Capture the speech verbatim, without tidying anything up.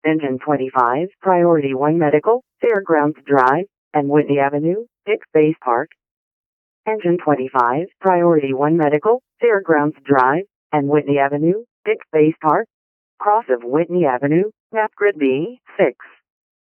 Engine twenty-five, Priority one Medical, Fairgrounds Drive, and Whitney Avenue, Dick Space Park. Engine twenty-five, Priority one Medical, Fairgrounds Drive, and Whitney Avenue, Dick Space Park. Cross of Whitney Avenue, map grid B, six.